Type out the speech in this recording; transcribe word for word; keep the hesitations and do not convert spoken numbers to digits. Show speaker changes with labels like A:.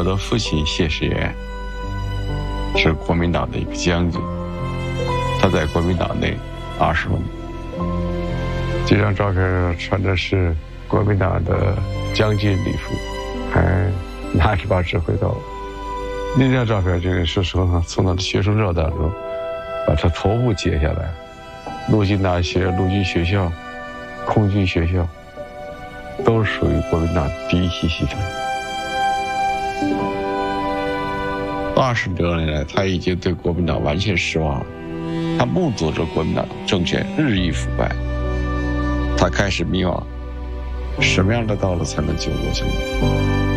A: 我的父亲谢世元是国民党的一个将军，他在国民党内二十多年。这张照片穿的是国民党的将军礼服，还拿着把指挥刀。那张照片，这个是说从他的学生照当中把他头部截下来，陆军大学、陆军学校、空军学校都属于国民党第一系系统。二十多年来，他已经对国民党完全失望了。他目睹着国民党政权日益腐败，他开始迷惘，什么样的道路才能救国救民？